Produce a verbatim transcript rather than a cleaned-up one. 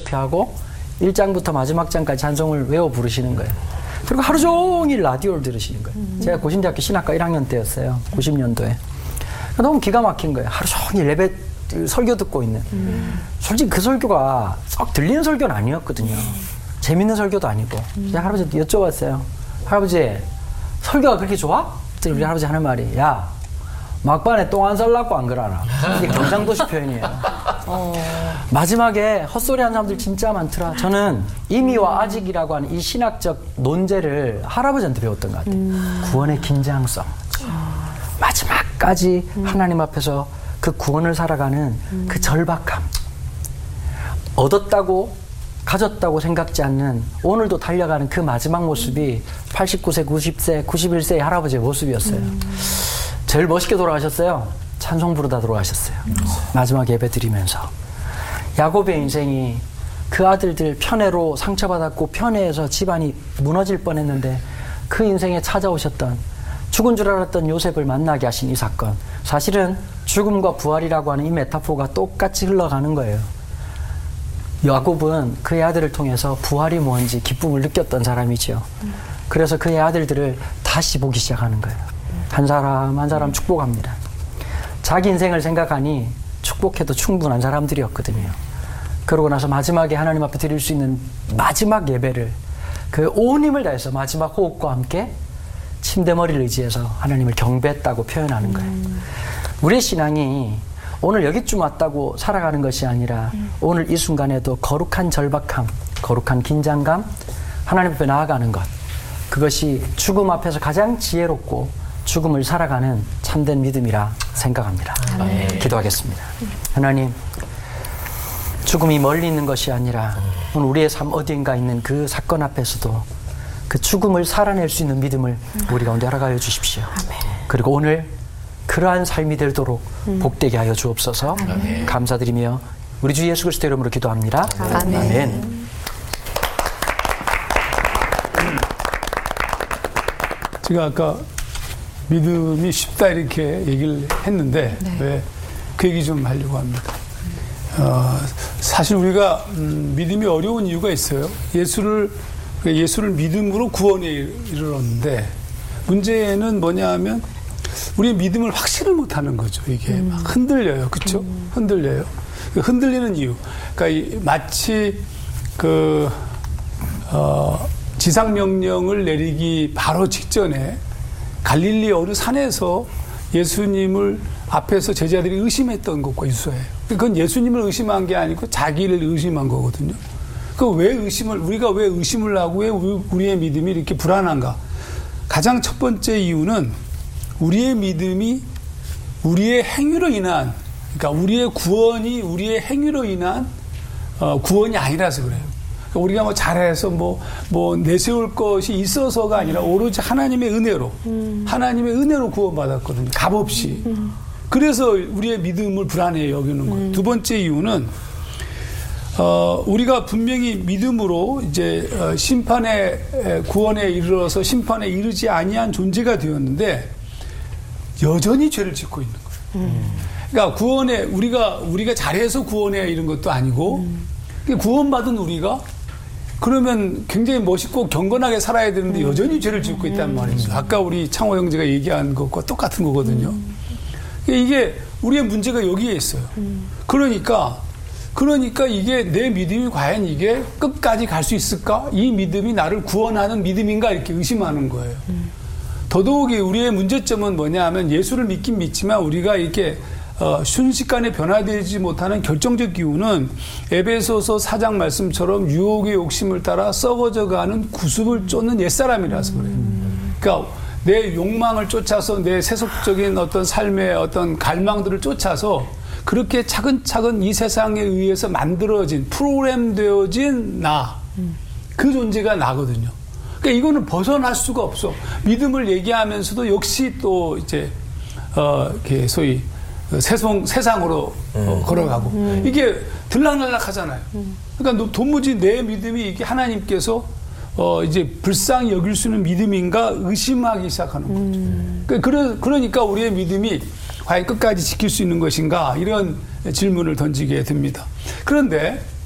발표하고 일 장부터 마지막 장까지 찬송을 외워 부르시는 거예요. 그리고 하루 종일 라디오를 들으시는 거예요. 음. 제가 고신대학교 신학과 일 학년 때였어요. 구십 년도에. 너무 기가 막힌 거예요. 하루 종일 예배 설교 듣고 있는. 음. 솔직히 그 설교가 썩 들리는 설교는 아니었거든요. 음. 재밌는 설교도 아니고. 음. 제가 할아버지한테 여쭤봤어요. 할아버지, 설교가 그렇게 좋아? 그랬더니 우리 할아버지 하는 말이, 야, 막판에 똥 안 살라고 안 그러나. 이게 경상도식 표현이에요. 어. 마지막에 헛소리 하는 사람들 진짜 많더라. 저는 이미와 아직이라고 하는 이 신학적 논제를 할아버지한테 배웠던 것 같아요. 음. 구원의 긴장성. 음. 마지막까지 음. 하나님 앞에서 그 구원을 살아가는 음. 그 절박함. 얻었다고 가졌다고 생각지 않는 오늘도 달려가는 그 마지막 모습이 팔십구 세, 구십 세, 구십일 세의 할아버지의 모습이었어요. 음. 제일 멋있게 돌아가셨어요. 찬송 부르다 돌아가셨어요. 음. 마지막 예배 드리면서. 야곱의 인생이 그 아들들 편애로 상처받았고 편애해서 집안이 무너질 뻔했는데 그 인생에 찾아오셨던 죽은 줄 알았던 요셉을 만나게 하신 이 사건. 사실은 죽음과 부활이라고 하는 이 메타포가 똑같이 흘러가는 거예요. 야곱은 그의 아들을 통해서 부활이 뭔지 기쁨을 느꼈던 사람이죠. 그래서 그의 아들들을 다시 보기 시작하는 거예요. 한 사람 한 사람 축복합니다. 자기 인생을 생각하니 축복해도 충분한 사람들이었거든요. 그러고 나서 마지막에 하나님 앞에 드릴 수 있는 마지막 예배를 그 온 힘을 다해서 마지막 호흡과 함께 침대머리를 의지해서 하나님을 경배했다고 표현하는 거예요. 음. 우리의 신앙이 오늘 여기쯤 왔다고 살아가는 것이 아니라 음. 오늘 이 순간에도 거룩한 절박함, 거룩한 긴장감, 하나님 앞에 나아가는 것. 그것이 죽음 앞에서 가장 지혜롭고 죽음을 살아가는 참된 믿음이라 생각합니다. 네. 기도하겠습니다. 음. 하나님, 죽음이 멀리 있는 것이 아니라 오늘 우리의 삶 어디인가 있는 그 사건 앞에서도 그 죽음을 살아낼 수 있는 믿음을 음. 우리 가운데 허락하여 주십시오. 아멘. 그리고 오늘 그러한 삶이 되도록 음. 복되게 하여 주옵소서. 아멘. 감사드리며 우리 주 예수 그리스도 이름으로 기도합니다. 아멘. 아멘. 제가 아까 믿음이 쉽다 이렇게 얘기를 했는데 네. 왜 그 얘기 좀 하려고 합니다. 어, 사실 우리가 음, 믿음이 어려운 이유가 있어요. 예수를 예수를 믿음으로 구원에 이르렀는데 문제는 뭐냐 하면 우리의 믿음을 확신을 못하는 거죠. 이게 음. 막 흔들려요. 그렇죠? 음. 흔들려요. 흔들리는 이유. 그러니까 마치 그 어, 지상명령을 내리기 바로 직전에 갈릴리 어느 산에서 예수님을 앞에서 제자들이 의심했던 것과 유사해요. 그건 예수님을 의심한 게 아니고 자기를 의심한 거거든요. 그 왜 의심을, 우리가 왜 의심을 하고 왜 우리의 믿음이 이렇게 불안한가? 가장 첫 번째 이유는 우리의 믿음이 우리의 행위로 인한, 그러니까 우리의 구원이 우리의 행위로 인한 어, 구원이 아니라서 그래요. 그러니까 우리가 뭐 잘해서 뭐, 뭐 내세울 것이 있어서가 아니라 오로지 하나님의 은혜로, 음. 하나님의 은혜로 구원받았거든요. 값없이. 음. 그래서 우리의 믿음을 불안해 여기는 거예요. 음. 두 번째 이유는 어, 우리가 분명히 믿음으로 이제 어, 심판의 구원에 이르러서 심판에 이르지 아니한 존재가 되었는데 여전히 죄를 짓고 있는 거예요. 음. 그러니까 구원에 우리가 우리가 잘해서 구원에 이른 것도 아니고 음. 구원받은 우리가 그러면 굉장히 멋있고 경건하게 살아야 되는데 음. 여전히 죄를 짓고 있단 말이죠. 아까 우리 창호 형제가 얘기한 것과 똑같은 거거든요. 음. 이게 우리의 문제가 여기에 있어요. 음. 그러니까 그러니까 이게 내 믿음이 과연 이게 끝까지 갈 수 있을까? 이 믿음이 나를 구원하는 믿음인가? 이렇게 의심하는 거예요. 음. 더더욱이 우리의 문제점은 뭐냐 하면 예수를 믿긴 믿지만 우리가 이렇게 어, 순식간에 변화되지 못하는 결정적 이유는 에베소서 사 장 말씀처럼 유혹의 욕심을 따라 썩어져가는 구습을 쫓는 옛사람이라서 그래요. 음. 그러니까 내 욕망을 쫓아서 내 세속적인 어떤 삶의 어떤 갈망들을 쫓아서 그렇게 차근차근 이 세상에 의해서 만들어진 프로그램되어진 나, 그 존재가 나거든요. 그러니까 이거는 벗어날 수가 없어. 믿음을 얘기하면서도 역시 또 이제 어 이렇게 소위 세상 세상으로 음. 어, 걸어가고 음. 이게 들락날락하잖아요. 음. 그러니까 도무지 내 믿음이 이게 하나님께서 어 이제 불쌍히 여길 수 있는 믿음인가 의심하기 시작하는 거죠. 음. 그러니까, 그러니까 우리의 믿음이 과연 끝까지 지킬 수 있는 것인가 이런 질문을 던지게 됩니다. 그런데